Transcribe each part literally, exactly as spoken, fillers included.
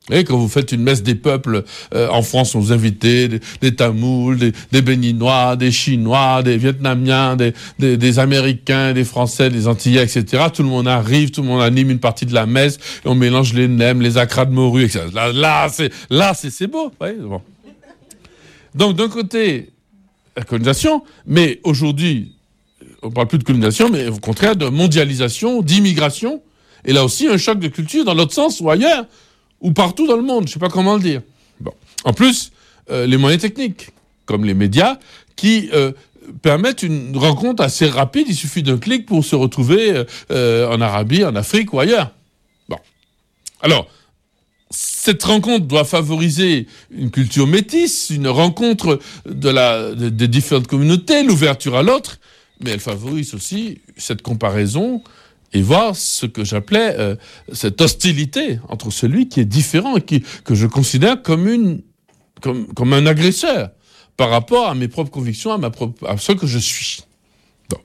Et quand vous faites une messe des peuples, euh, en France, on vous invite des, des Tamouls, des, des Béninois, des Chinois, des Vietnamiens, des, des, des Américains, des Français, des Antillais, et cetera. Tout le monde arrive, tout le monde anime une partie de la messe, et on mélange les nems, les acras de morue, et cetera. Là, là, c'est, là, c'est, c'est beau. Ouais, bon. Donc, d'un côté, la colonisation, mais aujourd'hui, on ne parle plus de colonisation, mais au contraire de mondialisation, d'immigration, et là aussi, un choc de culture dans l'autre sens ou ailleurs, ou partout dans le monde, je ne sais pas comment le dire. Bon. En plus, euh, les moyens techniques, comme les médias, qui euh, permettent une rencontre assez rapide. Il suffit d'un clic pour se retrouver euh, en Arabie, en Afrique ou ailleurs. Bon. Alors, cette rencontre doit favoriser une culture métisse, une rencontre de la, de, des différentes communautés, l'ouverture à l'autre, mais elle favorise aussi cette comparaison et voir ce que j'appelais euh, cette hostilité entre celui qui est différent et qui, que je considère comme, une, comme, comme un agresseur par rapport à mes propres convictions, à, ma propre, à ce que je suis. Bon.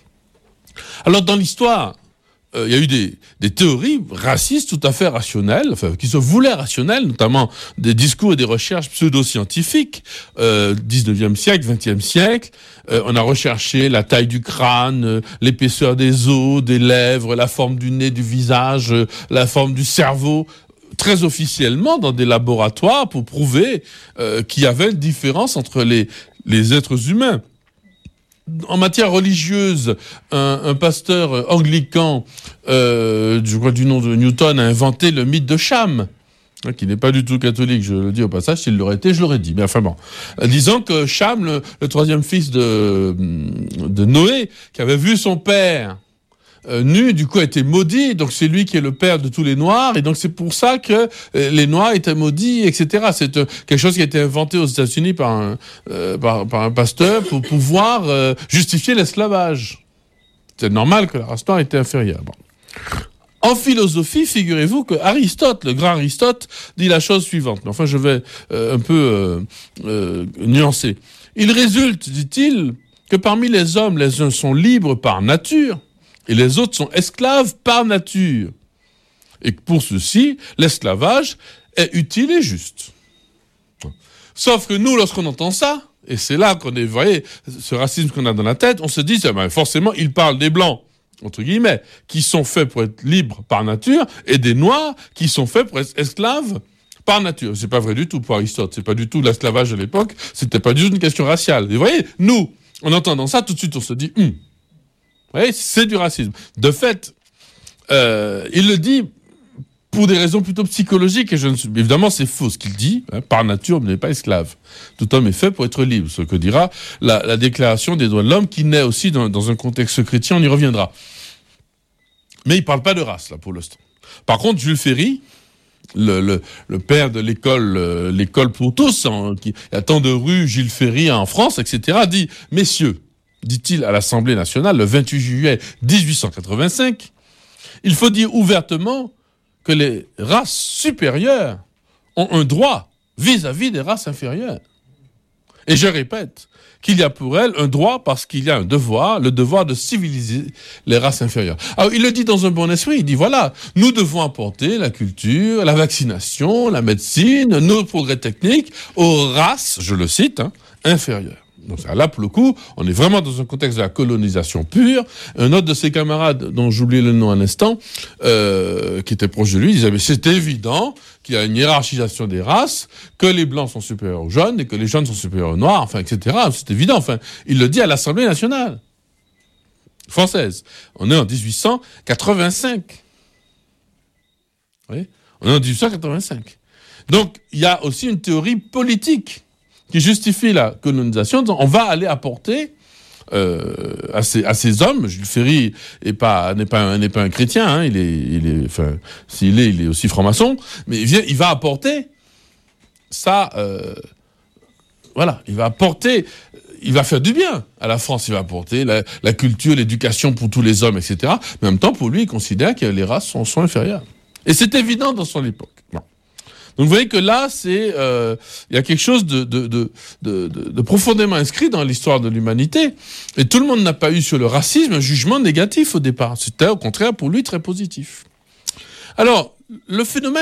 Alors, dans l'histoire, il euh, y a eu des, des théories racistes tout à fait rationnelles, enfin, qui se voulaient rationnelles, notamment des discours et des recherches pseudo-scientifiques, euh, dix-neuvième siècle, vingtième siècle. Euh, on a recherché la taille du crâne, euh, l'épaisseur des os, des lèvres, la forme du nez, du visage, euh, la forme du cerveau, très officiellement dans des laboratoires pour prouver euh, qu'il y avait une différence entre les, les êtres humains. En matière religieuse, un, un pasteur anglican, euh, je crois du nom de Newton, a inventé le mythe de Cham, hein, qui n'est pas du tout catholique, je le dis au passage, s'il l'aurait été, je l'aurais dit. Mais enfin bon, disant que Cham, le, le troisième fils de, de Noé, qui avait vu son père Euh, nu, du coup, a été maudit, donc c'est lui qui est le père de tous les Noirs, et donc c'est pour ça que euh, les Noirs étaient maudits, et cetera. C'est euh, quelque chose qui a été inventé aux États-Unis par un, euh, par, par un pasteur pour pouvoir euh, justifier l'esclavage. C'est normal que la race noire était inférieure. Bon. En philosophie, figurez-vous que Aristote, le grand Aristote, dit la chose suivante. Mais enfin, je vais euh, un peu euh, euh, nuancer. Il résulte, dit-il, que parmi les hommes, les uns sont libres par nature, et les autres sont esclaves par nature. Et que pour ceci, l'esclavage est utile et juste. Sauf que nous, lorsqu'on entend ça, et c'est là qu'on est, vous voyez, ce racisme qu'on a dans la tête, on se dit, ben, forcément, il parle des Blancs, entre guillemets, qui sont faits pour être libres par nature, et des Noirs qui sont faits pour être esclaves par nature. C'est pas vrai du tout pour Aristote. C'est pas du tout l'esclavage de l'époque. C'était pas du tout une question raciale. Et vous voyez, nous, en entendant ça, tout de suite, on se dit, hum, vous voyez, c'est du racisme. De fait, euh, il le dit pour des raisons plutôt psychologiques, et je ne suis... évidemment, c'est faux ce qu'il dit. Hein, par nature, on n'est pas esclave. Tout homme est fait pour être libre, ce que dira la, la Déclaration des droits de l'homme, qui naît aussi dans, dans un contexte chrétien, on y reviendra. Mais il ne parle pas de race, là, pour l'instant. Par contre, Jules Ferry, le, le, le père de l'école, euh, l'école pour tous, hein, qui, il y a tant de rues Jules Ferry en France, et cetera, dit, messieurs, dit-il à l'Assemblée nationale le vingt-huit juillet dix-huit cent quatre-vingt-cinq, il faut dire ouvertement que les races supérieures ont un droit vis-à-vis des races inférieures. Et je répète qu'il y a pour elles un droit parce qu'il y a un devoir, le devoir de civiliser les races inférieures. Alors il le dit dans un bon esprit, il dit voilà, nous devons apporter la culture, la vaccination, la médecine, nos progrès techniques aux races, je le cite, hein, inférieures. Donc là, pour le coup, on est vraiment dans un contexte de la colonisation pure. Un autre de ses camarades, dont j'oublie le nom un instant, euh, qui était proche de lui, disait, mais c'est évident qu'il y a une hiérarchisation des races, que les Blancs sont supérieurs aux jaunes, et que les jaunes sont supérieurs aux Noirs, enfin, et cetera. C'est évident, enfin, il le dit à l'Assemblée nationale française. On est en dix-huit cent quatre-vingt-cinq. Vous voyez ? On est en dix-huit cent quatre-vingt-cinq. Donc, il y a aussi une théorie politique qui justifie la colonisation, disant, on va aller apporter euh, à, ces, à ces hommes, Jules Ferry est pas, n'est, pas un, n'est pas un chrétien, hein, il est, il est, enfin, s'il est, il est aussi franc-maçon, mais il, vient, il va apporter ça, euh, voilà, il va apporter, il va faire du bien à la France, il va apporter la, la culture, l'éducation pour tous les hommes, et cetera. Mais en même temps, pour lui, il considère que les races sont, sont inférieures. Et c'est évident dans son époque. Bon. Donc vous voyez que là, c'est, euh, il y a quelque chose de, de, de, de, de, de profondément inscrit dans l'histoire de l'humanité. Et tout le monde n'a pas eu sur le racisme un jugement négatif au départ. C'était au contraire pour lui très positif. Alors, le phénomène